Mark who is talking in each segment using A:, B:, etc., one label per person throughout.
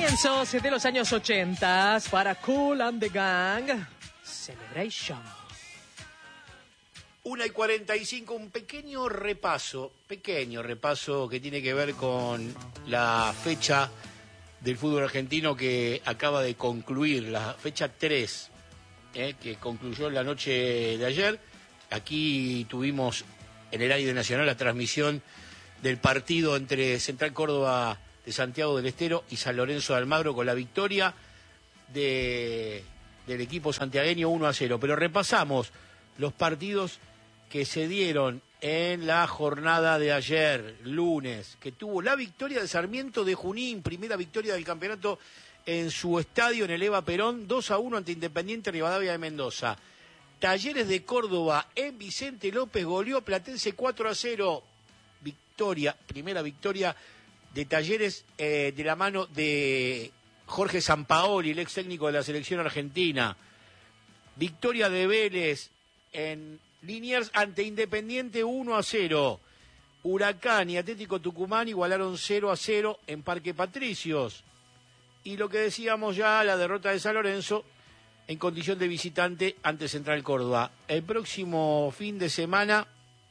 A: Comienzos de los años 80 para Kool and the Gang, Celebration.
B: 1:45, un pequeño repaso que tiene que ver con la fecha del fútbol argentino que acaba de concluir, la fecha 3, que concluyó la noche de ayer. Aquí tuvimos en el aire nacional la transmisión del partido entre Central Córdoba de Santiago del Estero y San Lorenzo de Almagro, con la victoria del equipo santiagueño 1-0. Pero repasamos los partidos que se dieron en la jornada de ayer, lunes, que tuvo la victoria de Sarmiento de Junín, primera victoria del campeonato en su estadio en el Eva Perón, 2-1 ante Independiente Rivadavia de Mendoza. Talleres de Córdoba en Vicente López goleó a Platense 4-0. Primera victoria de Talleres de la mano de Jorge Sampaoli, el ex técnico de la selección argentina. Victoria de Vélez en Liniers ante Independiente 1-0. Huracán y Atlético Tucumán igualaron 0-0 en Parque Patricios. Y lo que decíamos ya, la derrota de San Lorenzo en condición de visitante ante Central Córdoba. El próximo fin de semana,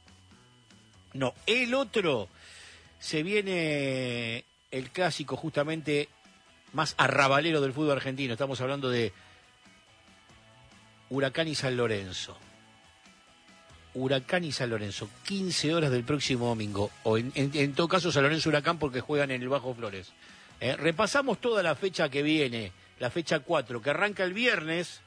B: el otro, se viene el clásico justamente más arrabalero del fútbol argentino. Estamos hablando de Huracán y San Lorenzo. Huracán y San Lorenzo, 15 horas del próximo domingo, o en todo caso San Lorenzo Huracán porque juegan en el Bajo Flores. Repasamos toda la fecha que viene, la fecha 4, que arranca el viernes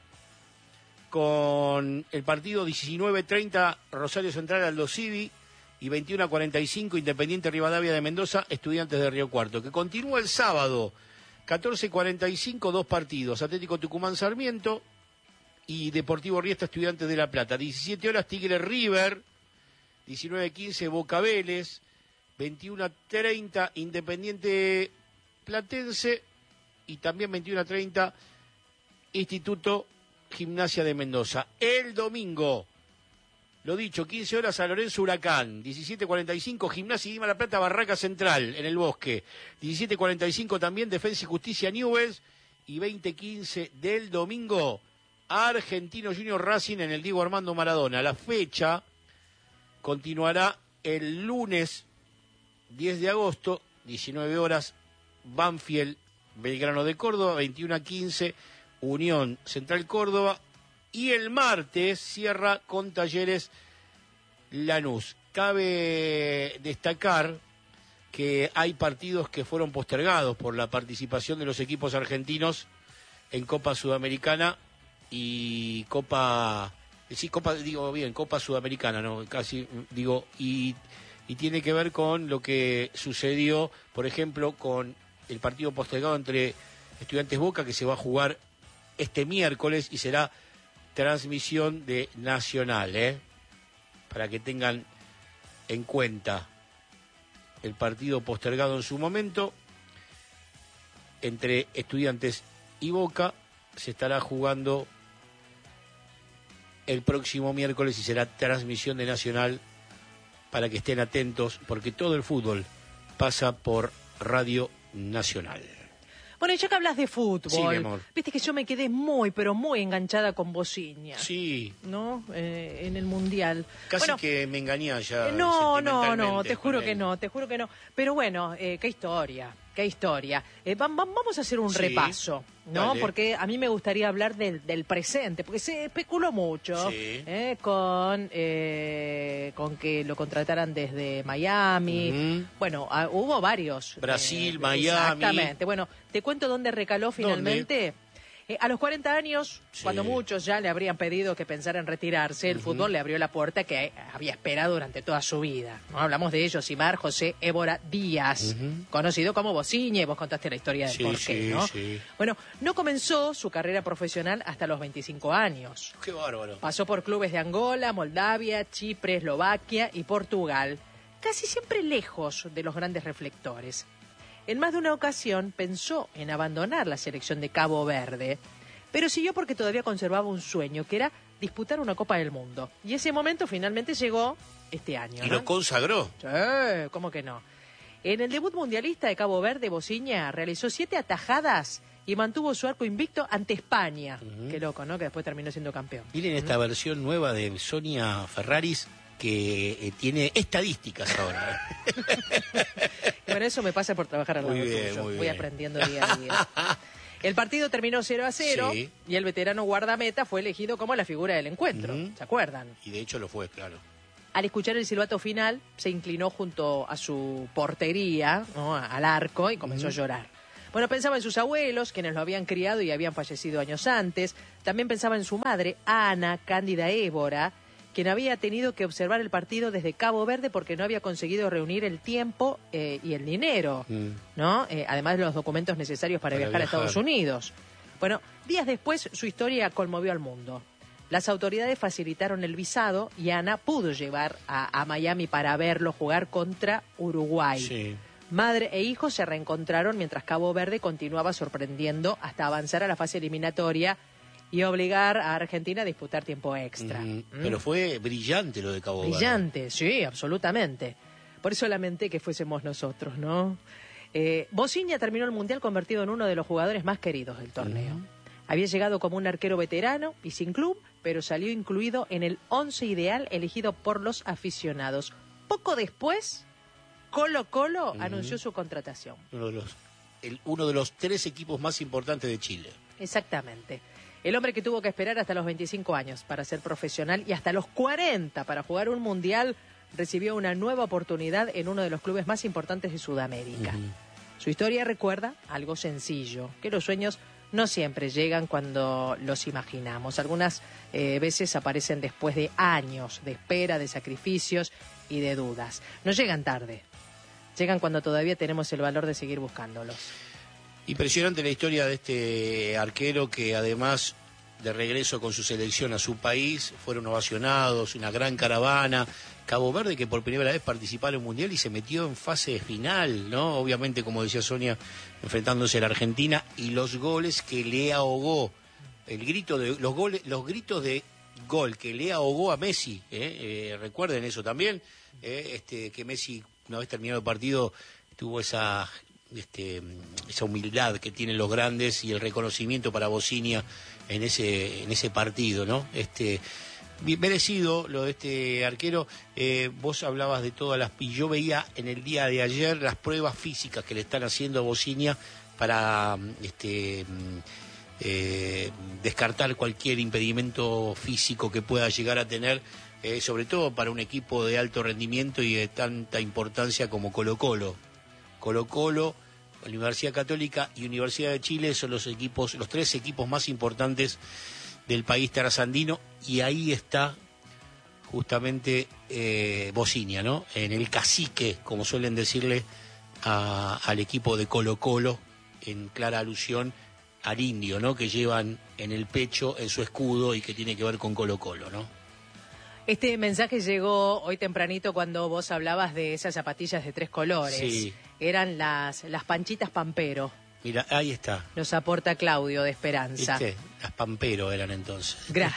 B: con el partido 19:30 Rosario Central Aldo Civi y 21:45 Independiente Rivadavia de Mendoza, Estudiantes de Río Cuarto, que continúa el sábado 14:45, dos partidos, Atlético Tucumán Sarmiento y Deportivo Riestra Estudiantes de La Plata. 17 horas Tigre River, 19:15 Boca Vélez, 21:30 Independiente Platense y también 21:30 Instituto Gimnasia de Mendoza. El domingo, lo dicho, 15 horas San Lorenzo Huracán, 17:45 Gimnasia y Lima La Plata Barraca Central en el Bosque, 17:45 también Defensa y Justicia Newell's y 20:15 del domingo Argentino Junior Racing en el Diego Armando Maradona. La fecha continuará el lunes 10 de agosto, 19 horas, Banfield Belgrano de Córdoba, 21:15 Unión Central Córdoba, y el martes cierra con Talleres Lanús. Cabe destacar que hay partidos que fueron postergados por la participación de los equipos argentinos en Copa Sudamericana y Copa Sudamericana, ¿no? Y tiene que ver con lo que sucedió, por ejemplo, con el partido postergado entre Estudiantes Boca, que se va a jugar este miércoles y será transmisión de Nacional, para que tengan en cuenta el partido postergado en su momento entre Estudiantes y Boca. Se estará jugando el próximo miércoles y será transmisión de Nacional, para que estén atentos, porque todo el fútbol pasa por Radio Nacional.
A: Bueno, y ya que hablas de fútbol,
B: sí, mi amor,
A: viste que yo me quedé muy, pero muy enganchada con Bosiña.
B: Sí.
A: ¿No? En el Mundial.
B: Casi que me engañás ya.
A: No, te juro que no. Pero bueno, qué historia. Vamos a hacer un repaso, ¿no?
B: Dale.
A: Porque a mí me gustaría hablar del presente, porque se especuló mucho,
B: sí,
A: con que lo contrataran desde Miami.
B: Uh-huh.
A: Bueno, hubo varios.
B: Brasil, Miami.
A: Exactamente. Bueno, te cuento dónde recaló finalmente.
B: ¿Dónde?
A: A los 40 años,
B: Sí.
A: cuando muchos ya le habrían pedido que pensara en retirarse, el fútbol le abrió la puerta que había esperado durante toda su vida, ¿no? Hablamos de Josimar José Évora Díaz, conocido como Bosiña, y vos contaste la historia del porqué, ¿no?
B: Sí.
A: Bueno, no comenzó su carrera profesional hasta los 25 años.
B: Qué bárbaro.
A: Pasó por clubes de Angola, Moldavia, Chipre, Eslovaquia y Portugal, casi siempre lejos de los grandes reflectores. En más de una ocasión pensó en abandonar la selección de Cabo Verde, pero siguió porque todavía conservaba un sueño, que era disputar una Copa del Mundo. Y ese momento finalmente llegó este año,
B: Y
A: ¿no?
B: lo consagró.
A: Sí, ¿cómo que no? En el debut mundialista de Cabo Verde, Bociña realizó 7 atajadas y mantuvo su arco invicto ante España. Qué loco, ¿no? Que después terminó siendo campeón.
B: Miren esta versión nueva de Sonia Ferraris que tiene estadísticas ahora.
A: Bueno, eso me pasa por trabajar al lado tuyo. Voy aprendiendo día a día. El partido terminó 0-0
B: Sí.
A: y el veterano guardameta fue elegido como la figura del encuentro. ¿Se acuerdan?
B: Y de hecho lo fue, claro.
A: Al escuchar el silbato final, se inclinó junto a su portería, ¿no?, al arco, y comenzó a llorar. Bueno, pensaba en sus abuelos, quienes lo habían criado y habían fallecido años antes. También pensaba en su madre, Ana Cándida Évora, quien había tenido que observar el partido desde Cabo Verde porque no había conseguido reunir el tiempo y el dinero, ¿no? Además de los documentos necesarios para viajar a Estados Unidos. Bueno, días después su historia conmovió al mundo. Las autoridades facilitaron el visado y Ana pudo llevar a Miami para verlo jugar contra Uruguay.
B: Sí.
A: Madre e hijo se reencontraron mientras Cabo Verde continuaba sorprendiendo hasta avanzar a la fase eliminatoria y obligar a Argentina a disputar tiempo extra.
B: Pero fue brillante lo de Cabo Verde.
A: Brillante, sí, absolutamente. Por eso lamenté que fuésemos nosotros, ¿no? Bociña terminó el Mundial convertido en uno de los jugadores más queridos del torneo. Había llegado como un arquero veterano y sin club, pero salió incluido en el 11 ideal elegido por los aficionados. Poco después, Colo-Colo anunció su contratación.
B: Uno de los 3 equipos más importantes de Chile.
A: Exactamente. El hombre que tuvo que esperar hasta los 25 años para ser profesional y hasta los 40 para jugar un mundial, recibió una nueva oportunidad en uno de los clubes más importantes de Sudamérica. Su historia recuerda algo sencillo, que los sueños no siempre llegan cuando los imaginamos. Algunas veces aparecen después de años de espera, de sacrificios y de dudas. No llegan tarde, llegan cuando todavía tenemos el valor de seguir buscándolos.
B: Impresionante la historia de este arquero que además de regreso con su selección a su país fueron ovacionados, una gran caravana. Cabo Verde que por primera vez participó en el Mundial y se metió en fase final, ¿no? Obviamente, como decía Sonia, enfrentándose a la Argentina y los goles que le ahogó, los gritos de gol que le ahogó a Messi, recuerden eso también, que Messi una vez terminado el partido tuvo esa humildad que tienen los grandes y el reconocimiento para Bociña en ese partido, ¿no? Bien merecido lo de este arquero. Vos hablabas de todas y yo veía en el día de ayer las pruebas físicas que le están haciendo a Bociña para descartar cualquier impedimento físico que pueda llegar a tener, sobre todo para un equipo de alto rendimiento y de tanta importancia como Colo-Colo. Colo-Colo, Universidad Católica y Universidad de Chile son los 3 equipos más importantes del país trasandino, y ahí está justamente Bociña, ¿no? En el cacique, como suelen decirle al equipo de Colo-Colo, en clara alusión al indio, ¿no? Que llevan en el pecho, en su escudo, y que tiene que ver con Colo-Colo, ¿no?
A: Este mensaje llegó hoy tempranito cuando vos hablabas de esas zapatillas de 3 colores. Sí. Eran las Panchitas Pampero.
B: Mira, ahí está.
A: Nos aporta Claudio de Esperanza.
B: ¿Viste? Las Pampero eran entonces.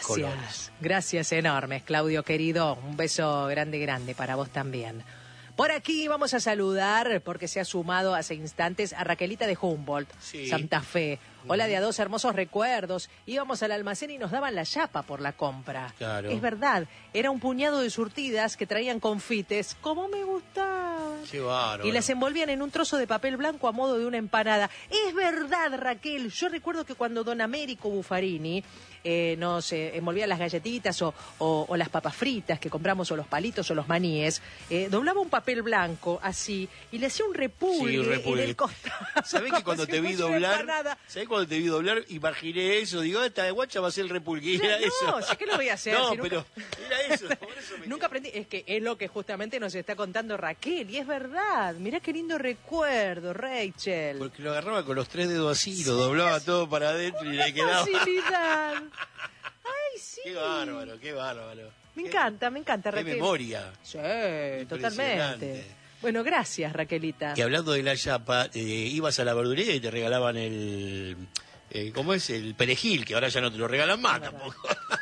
A: Gracias enormes, Claudio querido. Un beso grande para vos también. Por aquí vamos a saludar, porque se ha sumado hace instantes, a Raquelita de Humboldt, Santa Fe. Hola, de a 2 hermosos recuerdos. Íbamos al almacén y nos daban la chapa por la compra.
B: Claro.
A: Es verdad, era un puñado de surtidas que traían confites. ¡Cómo me gustaban!
B: ¡Qué bárbaro!
A: Y las envolvían en un trozo de papel blanco a modo de una empanada. Es verdad, Raquel. Yo recuerdo que cuando don Américo Buffarini nos envolvía las galletitas o las papas fritas que compramos, o los palitos o los maníes, doblaba un papel blanco así y le hacía un repulgue en el costado.
B: ¿Sabés que cuando te vi doblar? ¿Sabés cuando te vi doblar? Imaginé eso. Digo, esta de guacha va a ser el repulgue.
A: Era eso. No, sé que lo voy a hacer.
B: No,
A: si
B: pero era eso. Por eso
A: nunca aprendí. Es que es lo que justamente nos está contando Raquel. Y es verdad. Mirá qué lindo recuerdo, Rachel.
B: Porque lo agarraba con los 3 dedos así, lo doblaba todo para adentro y le quedaba.
A: Facilidad. Ay, sí.
B: Qué bárbaro.
A: Me encanta, Raquel.
B: Qué memoria.
A: Sí, totalmente. Bueno, gracias, Raquelita.
B: Y hablando de la chapa, ibas a la verdulería y te regalaban ¿cómo es? El perejil, que ahora ya no te lo regalan más tampoco.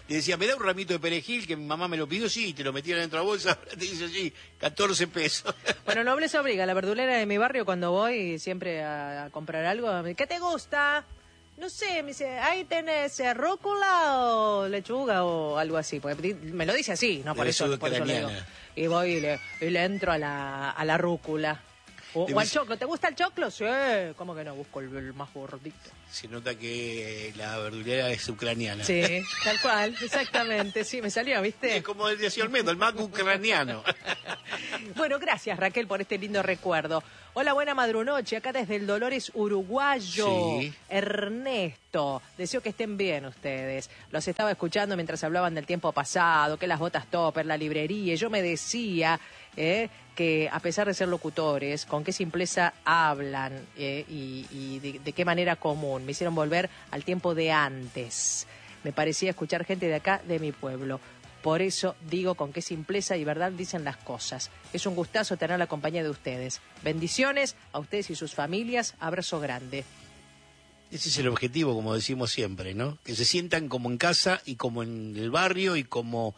B: Le decía, ¿me da un ramito de perejil que mi mamá me lo pidió? Sí, te lo metieron dentro de la bolsa, ahora te dice, sí, 14 pesos.
A: Bueno, nobleza obliga, la verdulera de mi barrio cuando voy siempre a comprar algo, ¿qué te gusta? No sé, me dice, ahí tenés rúcula o lechuga o algo así, porque me lo dice así, no por eso le digo. Y voy y le entro a la rúcula. O al choclo, ¿te gusta el choclo? Sí, ¿cómo que no? Busco el más gordito.
B: Se nota que la verdulera es ucraniana.
A: Sí, tal cual, exactamente. Sí, me salió, ¿viste?
B: Es como decía Olmedo, el más ucraniano.
A: Bueno, gracias Raquel por este lindo recuerdo. Hola, buena madrunoche, acá desde el Dolores Uruguayo.
B: Sí.
A: Ernesto, deseo que estén bien ustedes. Los estaba escuchando mientras hablaban del tiempo pasado, que las botas topper, la librería, y yo me decía que a pesar de ser locutores, con qué simpleza hablan y de qué manera común. Me hicieron volver al tiempo de antes. Me parecía escuchar gente de acá, de mi pueblo. Por eso digo con qué simpleza y verdad dicen las cosas. Es un gustazo tener la compañía de ustedes. Bendiciones a ustedes y sus familias. Abrazo grande.
B: Ese es el objetivo, como decimos siempre, ¿no? Que se sientan como en casa y como en el barrio y como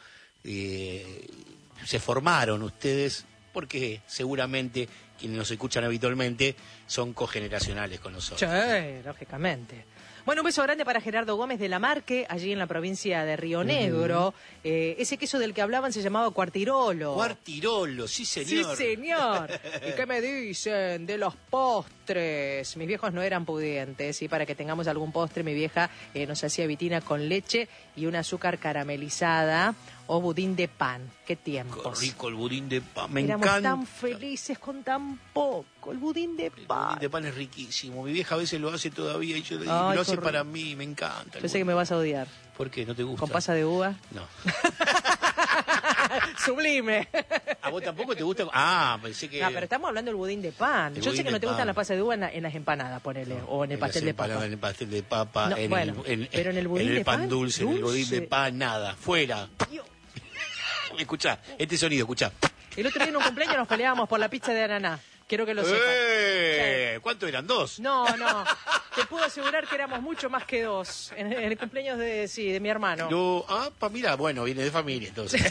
B: se formaron ustedes, porque seguramente quienes nos escuchan habitualmente son cogeneracionales con nosotros.
A: Sí, lógicamente. Bueno, un beso grande para Gerardo Gómez de la Marque, allí en la provincia de Río Negro. Ese queso del que hablaban se llamaba Cuartirolo.
B: Cuartirolo, sí señor.
A: Sí señor. ¿Y qué me dicen de los postres? Mis viejos no eran pudientes y para que tengamos algún postre mi vieja nos hacía vitina con leche y un azúcar caramelizada o budín de pan. Qué tiempos.
B: Qué rico el budín de pan, me
A: Éramos
B: encanta.
A: tan felices con tan poco. El budín de pan.
B: El budín de pan es riquísimo. Mi vieja a veces lo hace todavía y yo le digo,
A: Ay,
B: lo hace para mí, me encanta.
A: Yo sé que me vas a odiar.
B: ¿Por qué? ¿No te gusta?
A: ¿Con pasa de uva?
B: No.
A: Sublime.
B: ¿A vos tampoco te gusta? Ah, pensé que...
A: No, pero estamos hablando del budín de pan. Yo sé que no te gustan las pasas de uva en las empanadas, ponele, o en el pastel de papa.
B: En el pastel de papa,
A: No, pero en el budín de
B: pan
A: pan
B: dulce, en el budín de pan, nada, fuera. Escuchá, este sonido, escuchá.
A: El otro día en un cumpleaños nos peleábamos por la pizza de ananá. Quiero que lo sepan. Sí.
B: ¿Cuánto eran? ¿2?
A: No. Te puedo asegurar que éramos mucho más que 2. En el cumpleaños de mi hermano.
B: No, mira, bueno, viene de familia entonces.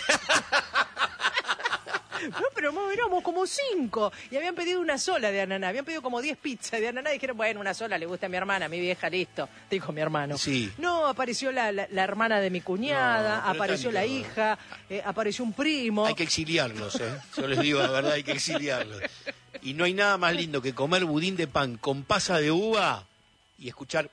A: No, pero éramos como 5 y habían pedido una sola de ananá, habían pedido como 10 pizzas de ananá y dijeron, bueno, una sola le gusta a mi hermana, a mi vieja, listo, dijo mi hermano.
B: Sí.
A: No, apareció la hermana de mi cuñada,
B: No,
A: apareció la hija, apareció un primo.
B: Hay que exiliarlos, yo les digo la verdad, hay que exiliarlos. Y no hay nada más lindo que comer budín de pan con pasa de uva y escuchar...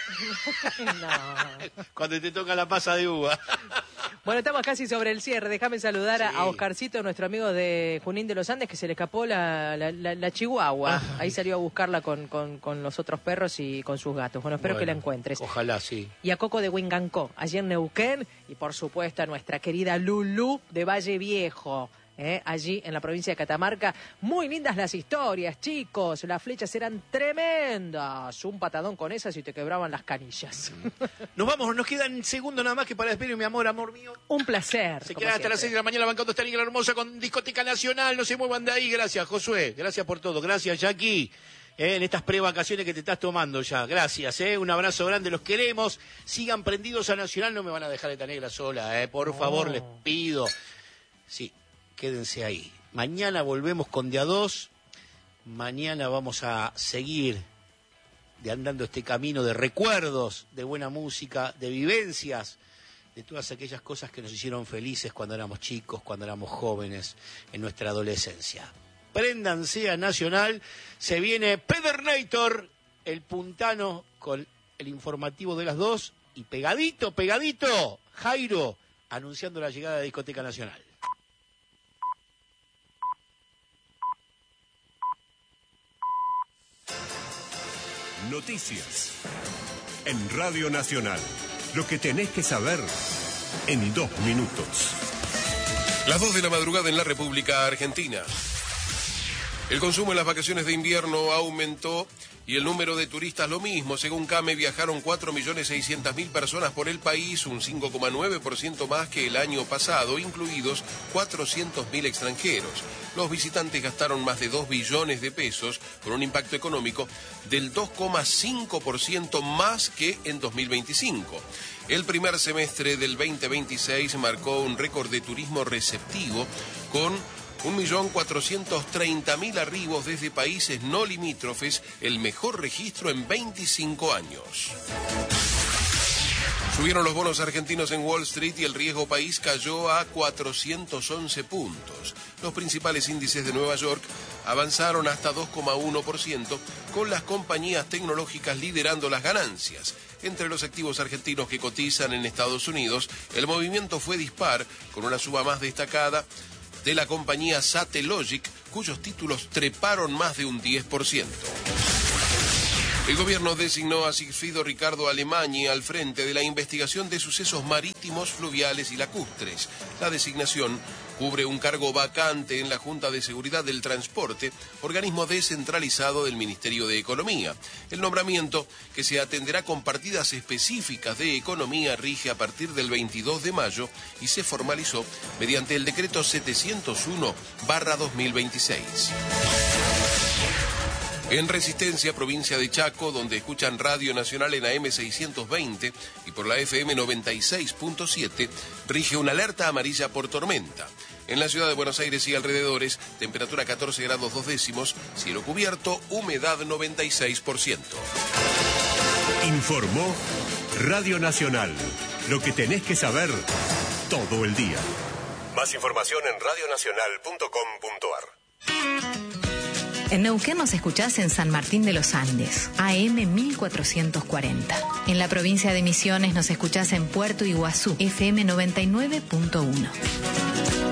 A: No.
B: Cuando te toca la pasa de uva.
A: Bueno, estamos casi sobre el cierre. Déjame saludar a Oscarcito, nuestro amigo de Junín de los Andes, que se le escapó la chihuahua. Ahí salió a buscarla con los otros perros y con sus gatos. Bueno, espero que la encuentres.
B: Ojalá, sí.
A: Y a Coco de Huingancó, allí en Neuquén. Y por supuesto a nuestra querida Lulú de Valle Viejo. Allí en la provincia de Catamarca. Muy lindas las historias, chicos. Las flechas eran tremendas. Un patadón con esas y te quebraban las canillas.
B: Nos vamos, nos quedan segundos nada más que para despedir, mi amor mío.
A: Un placer.
B: Se quedan hasta las 6 de la mañana bancando esta Liga Hermosa con Discoteca Nacional. No se muevan de ahí. Gracias, Josué. Gracias por todo. Gracias, Jackie. En estas prevacaciones que te estás tomando ya. Gracias, un abrazo grande, los queremos. Sigan prendidos a Nacional, no me van a dejar esta negra sola, por favor, les pido. Sí. Quédense ahí. Mañana volvemos con De a 2. Mañana vamos a seguir andando este camino de recuerdos, de buena música, de vivencias, de todas aquellas cosas que nos hicieron felices cuando éramos chicos, cuando éramos jóvenes, en nuestra adolescencia. Préndanse a Nacional. Se viene Pedernator, el puntano, con el informativo de las 2. Y pegadito, Jairo, anunciando la llegada de Discoteca Nacional.
C: Noticias en Radio Nacional. Lo que tenés que saber en 2 minutos.
D: Las 2 de la madrugada en la República Argentina. El consumo en las vacaciones de invierno aumentó Y el número de turistas lo mismo. Según CAME, viajaron 4.600.000 personas por el país, un 5,9% más que el año pasado, incluidos 400.000 extranjeros. Los visitantes gastaron más de 2 billones de pesos, con un impacto económico del 2,5% más que en 2025. El primer semestre del 2026 marcó un récord de turismo receptivo, con 1.430.000 arribos desde países no limítrofes, el mejor registro en 25 años. Subieron los bonos argentinos en Wall Street y el riesgo país cayó a 411 puntos. Los principales índices de Nueva York avanzaron hasta 2,1%, con las compañías tecnológicas liderando las ganancias. Entre los activos argentinos que cotizan en Estados Unidos, el movimiento fue dispar, con una suba más destacada de la compañía Satellogic, cuyos títulos treparon más de un 10%. El gobierno designó a Sigfrido Ricardo Alemany al frente de la investigación de sucesos marítimos, fluviales y lacustres. La designación cubre un cargo vacante en la Junta de Seguridad del Transporte, organismo descentralizado del Ministerio de Economía. El nombramiento, que se atenderá con partidas específicas de economía, rige a partir del 22 de mayo y se formalizó mediante el decreto 701/2026. En Resistencia, provincia de Chaco, donde escuchan Radio Nacional en AM 620 y por la FM 96.7, rige una alerta amarilla por tormenta. En la ciudad de Buenos Aires y alrededores, temperatura 14 grados 2 décimos, cielo cubierto, humedad 96%.
C: Informó Radio Nacional. Lo que tenés que saber todo el día. Más información en radionacional.com.ar.
E: En Neuquén nos escuchás en San Martín de los Andes, AM 1440. En la provincia de Misiones nos escuchás en Puerto Iguazú, FM 99.1.